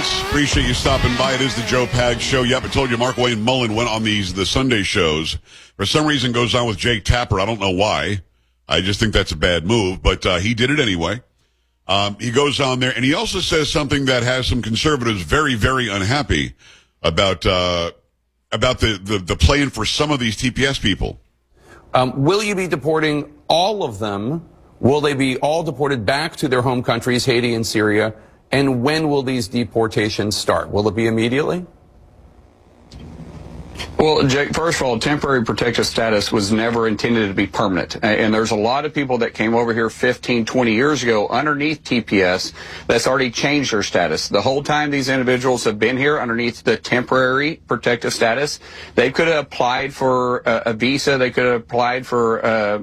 Appreciate you stopping by. It is the Joe Pags Show. Yep, I told you Mark Wayne Mullen went on the Sunday shows. For some reason goes on with Jake Tapper. I don't know why. I just think that's a bad move, but he did it anyway. He goes on there, and he also says something that has some conservatives very, very unhappy about the plan for some of these TPS people. Will you be deporting all of them? Will they be all deported back to their home countries, Haiti and Syria? And when will these deportations start? Will it be immediately? Well, Jake, first of all, temporary protective status was never intended to be permanent. And there's a lot of people that came over here 15, 20 years ago underneath TPS that's already changed their status. The whole time these individuals have been here underneath the temporary protective status, they could have applied for a visa. They could have applied for a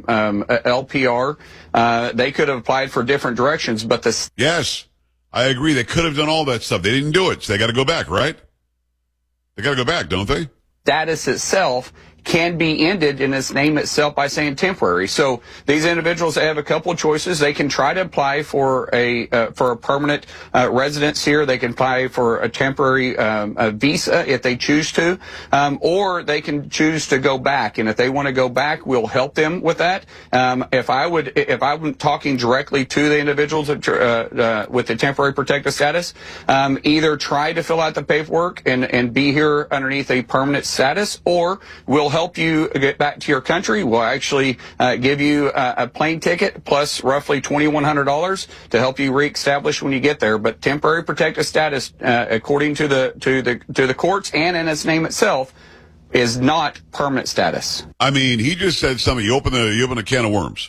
LPR. They could have applied for different directions. But Yes, I agree. They could have done all that stuff. They didn't do it. So they got to go back, right? They got to go back, don't they? Status itself can be ended in its name itself by saying temporary. So these individuals have a couple of choices. They can try to apply for a permanent residence here. They can apply for a temporary visa if they choose to, or they can choose to go back. And if they want to go back, we'll help them with that. If I'm talking directly to the individuals with the temporary protective status, either try to fill out the paperwork and be here underneath a permanent status, or we'll help you get back to your country. We'll actually give you a plane ticket plus roughly $2,100 to help you reestablish when you get there. But temporary protective status, according to the courts and in its name itself, is not permanent status. I mean, he just said something. You open a can of worms.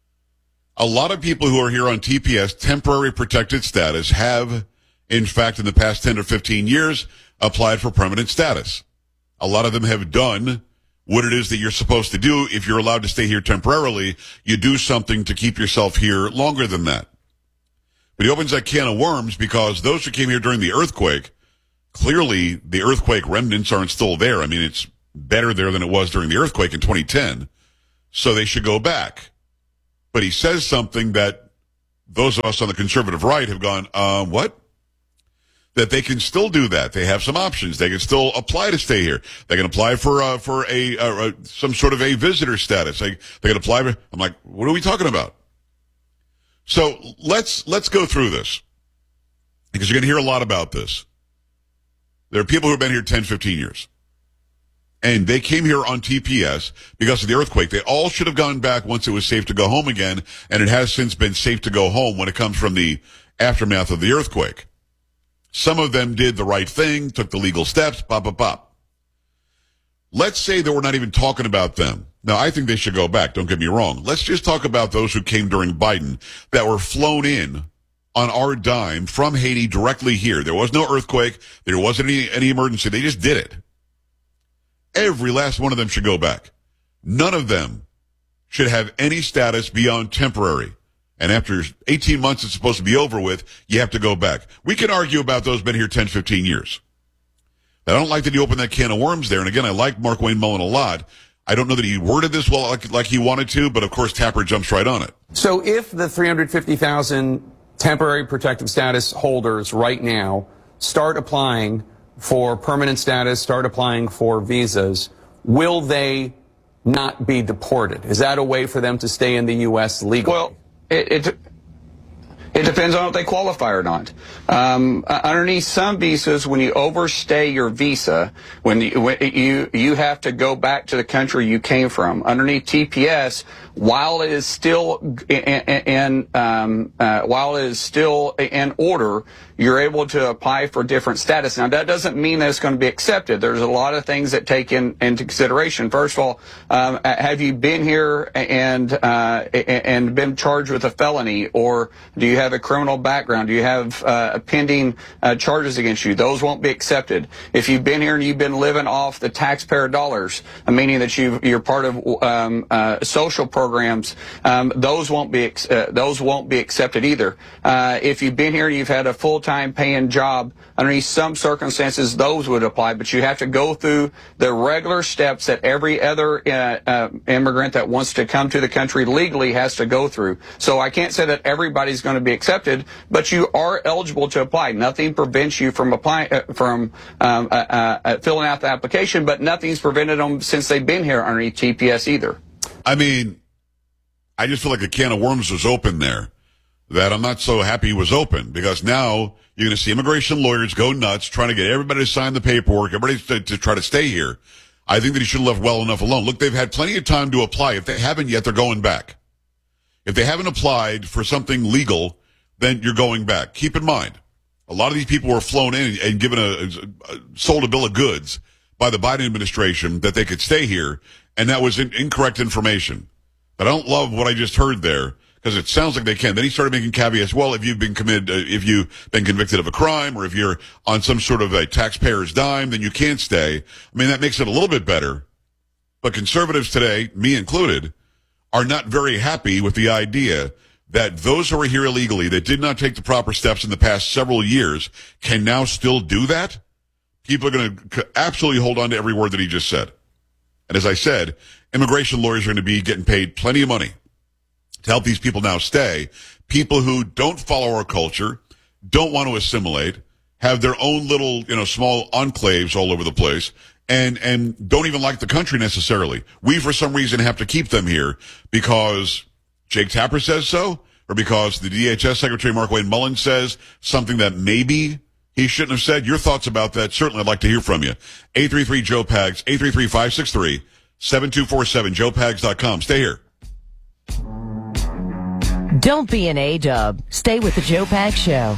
A lot of people who are here on TPS, temporary protected status, have, in fact, in the past 10 or 15 years, applied for permanent status. A lot of them have done what it is that you're supposed to do. If you're allowed to stay here temporarily, you do something to keep yourself here longer than that. But he opens that can of worms because those who came here during the earthquake, clearly the earthquake remnants aren't still there. I mean, it's better there than it was during the earthquake in 2010. So they should go back. But he says something that those of us on the conservative right have gone, what? That they can still do that. They have some options. They can still apply to stay here. They can apply for some sort of a visitor status. They can apply. I'm like, what are we talking about? So let's go through this because you're going to hear a lot about this. There are people who have been here 10, 15 years. And they came here on TPS because of the earthquake. They all should have gone back once it was safe to go home again. And it has since been safe to go home when it comes from the aftermath of the earthquake. Some of them did the right thing, took the legal steps, pop, pop, pop. Let's say that we're not even talking about them. Now, I think they should go back, don't get me wrong. Let's just talk about those who came during Biden that were flown in on our dime from Haiti directly here. There was no earthquake. There wasn't any emergency. They just did it. Every last one of them should go back. None of them should have any status beyond temporary. And after 18 months, it's supposed to be over with. You have to go back. We can argue about those been here 10, 15 years. I don't like that he opened that can of worms there. And again, I like Mark Wayne Mullen a lot. I don't know that he worded this well like he wanted to, but of course Tapper jumps right on it. So if the 350,000 temporary protective status holders right now start applying for permanent status, start applying for visas, will they not be deported? Is that a way for them to stay in the U.S. legally? Well, it depends on if they qualify or not. Underneath some visas, when you overstay your visa, when you have to go back to the country you came from. Underneath TPS, while it is still in order, you're able to apply for different status. Now, that doesn't mean that it's going to be accepted. There's a lot of things that take into consideration. First of all, have you been here and been charged with a felony, or do you have a criminal background? Do you have pending charges against you? Those won't be accepted. If you've been here and you've been living off the taxpayer dollars, meaning that you're part of social programs, those won't be accepted either. If you've been here and you've had a full-time paying job, underneath some circumstances, those would apply, but you have to go through the regular steps that every other immigrant that wants to come to the country legally has to go through. So I can't say that everybody's going to be accepted, but you are eligible to apply. Nothing prevents you from applying, filling out the application, but nothing's prevented them since they've been here underneath TPS either. I mean, I just feel like a can of worms was open there that I'm not so happy was open, because now you're going to see immigration lawyers go nuts trying to get everybody to sign the paperwork, everybody to try to stay here. I think that he should have left well enough alone. Look, they've had plenty of time to apply. If they haven't yet, they're going back. If they haven't applied for something legal, then you're going back. Keep in mind, a lot of these people were flown in and given sold a bill of goods by the Biden administration that they could stay here, and that was incorrect information. But I don't love what I just heard there, because it sounds like they can. Then he started making caveats. Well, if you've been convicted of a crime, or if you're on some sort of a taxpayer's dime, then you can't stay. I mean, that makes it a little bit better. But conservatives today, me included, are not very happy with the idea that those who are here illegally, that did not take the proper steps in the past several years, can now still do that. People are going to absolutely hold on to every word that he just said. And as I said, immigration lawyers are going to be getting paid plenty of money to help these people now stay. People who don't follow our culture, don't want to assimilate, have their own little, small enclaves all over the place, and don't even like the country necessarily. We, for some reason, have to keep them here because Jake Tapper says so, or because the DHS Secretary Mark Wayne Mullin says something that maybe he shouldn't have said. Your thoughts about that? Certainly, I'd like to hear from you. 833-JOE-PAGS, 833-563-7247, joepags.com. Stay here. Don't be an A-dub. Stay with the Joe Pags Show.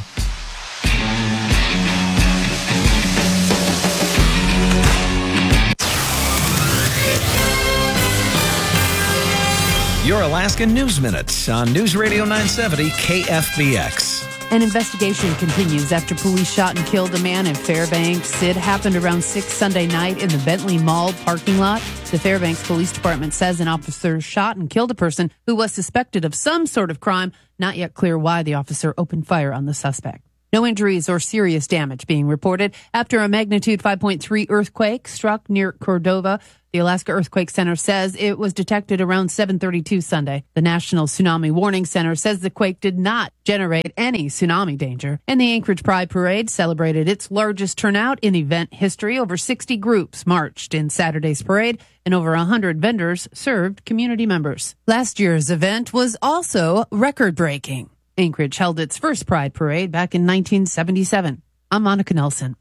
Your Alaska News Minute on News Radio 970 KFBX. An investigation continues after police shot and killed a man in Fairbanks. It happened around 6 Sunday night in the Bentley Mall parking lot. The Fairbanks Police Department says an officer shot and killed a person who was suspected of some sort of crime. Not yet clear why the officer opened fire on the suspect. No injuries or serious damage being reported after a magnitude 5.3 earthquake struck near Cordova. The Alaska Earthquake Center says it was detected around 7:32 Sunday. The National Tsunami Warning Center says the quake did not generate any tsunami danger. And the Anchorage Pride Parade celebrated its largest turnout in event history. Over 60 groups marched in Saturday's parade, and over 100 vendors served community members. Last year's event was also record-breaking. Anchorage held its first Pride Parade back in 1977. I'm Monica Nelson.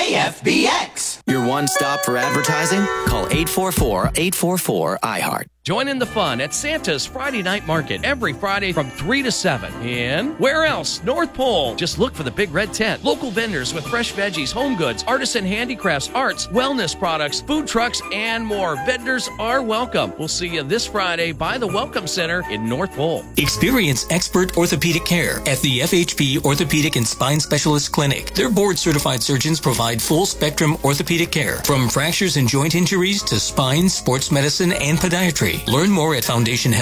KFBX. Your one stop for advertising? Call 844-844-iHeart. Join in the fun at Santa's Friday Night Market every Friday from 3 to 7. And where else? North Pole. Just look for the big red tent. Local vendors with fresh veggies, home goods, artisan handicrafts, arts, wellness products, food trucks, and more. Vendors are welcome. We'll see you this Friday by the Welcome Center in North Pole. Experience expert orthopedic care at the FHP Orthopedic and Spine Specialist Clinic. Their board-certified surgeons provide full-spectrum orthopedic care, from fractures and joint injuries to spine, sports medicine, and podiatry. Learn more at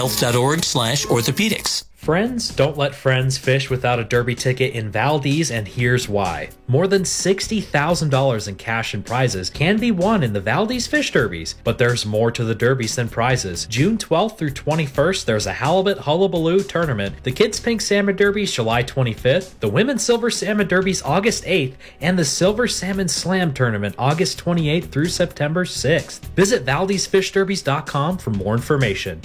foundationhealth.org/orthopedics. Friends don't let friends fish without a derby ticket in Valdez, and here's why. More than $60,000 in cash and prizes can be won in the Valdez Fish Derbies, but there's more to the derbies than prizes. June 12th through 21st, there's a Halibut Hullabaloo tournament, the Kids Pink Salmon Derbies July 25th, the Women's Silver Salmon Derbies August 8th, and the Silver Salmon Slam Tournament August 28th through September 6th. Visit ValdezFishDerbies.com for more information.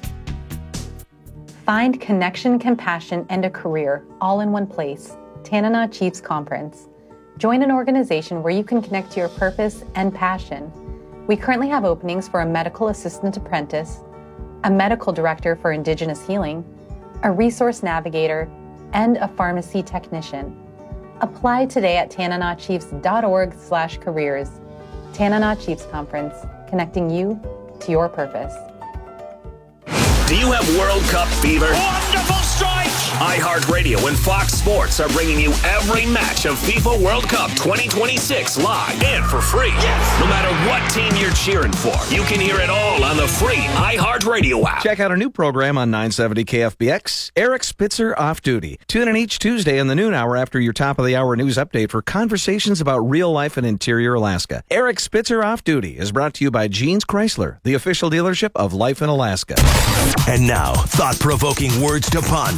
Find connection, compassion, and a career all in one place. Tanana Chiefs Conference. Join an organization where you can connect to your purpose and passion. We currently have openings for a medical assistant apprentice, a medical director for Indigenous healing, a resource navigator, and a pharmacy technician. Apply today at tananachiefs.org/careers. Tanana Chiefs Conference, connecting you to your purpose. Do you have World Cup fever? Wonderful strike! iHeartRadio and Fox Sports are bringing you every match of FIFA World Cup 2026 live and for free. Yes! No matter what team you're cheering for, you can hear it all on the free iHeartRadio app. Check out our new program on 970 KFBX, Eric Spitzer Off Duty. Tune in each Tuesday in the noon hour after your top of the hour news update for conversations about real life in interior Alaska. Eric Spitzer Off Duty is brought to you by Jeans Chrysler, the official dealership of Life in Alaska. And now, thought-provoking words to ponder. No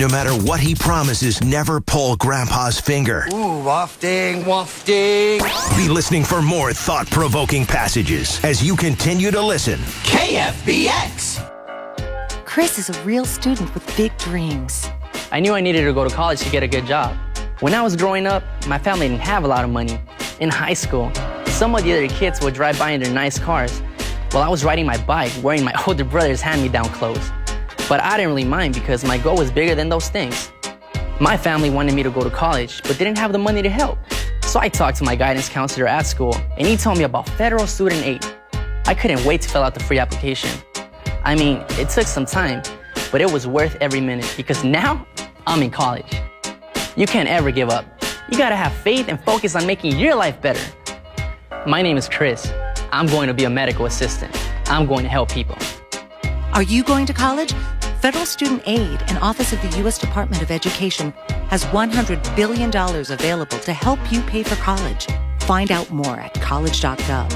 No matter what he promises, never pull Grandpa's finger. Ooh, wafting, wafting. Be listening for more thought-provoking passages as you continue to listen. KFBX. Chris is a real student with big dreams. I knew I needed to go to college to get a good job. When I was growing up, my family didn't have a lot of money. In high school, some of the other kids would drive by in their nice cars while I was riding my bike wearing my older brother's hand-me-down clothes. But I didn't really mind because my goal was bigger than those things. My family wanted me to go to college, but didn't have the money to help. So I talked to my guidance counselor at school, and he told me about federal student aid. I couldn't wait to fill out the free application. I mean, it took some time, but it was worth every minute because now I'm in college. You can't ever give up. You gotta have faith and focus on making your life better. My name is Chris. I'm going to be a medical assistant. I'm going to help people. Are you going to college? Federal Student Aid, an office of the U.S. Department of Education, has $100 billion available to help you pay for college. Find out more at college.gov.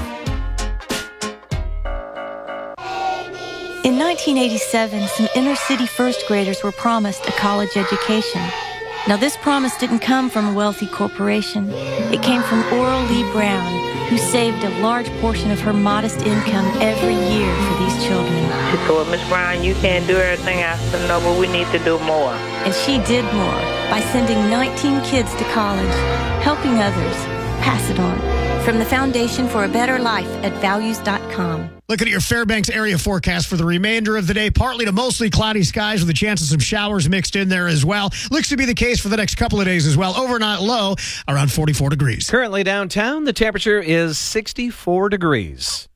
In 1987, some inner-city first graders were promised a college education. Now, this promise didn't come from a wealthy corporation. It came from Oral Lee Brown, who saved a large portion of her modest income every year for these children. She told Miss Brown, you can't do everything after, no, but we need to do more. And she did more by sending 19 kids to college, helping others pass it on. From the Foundation for a Better Life at values.com. Looking at your Fairbanks area forecast for the remainder of the day, partly to mostly cloudy skies with a chance of some showers mixed in there as well. Looks to be the case for the next couple of days as well. Overnight low around 44 degrees. Currently downtown, the temperature is 64 degrees.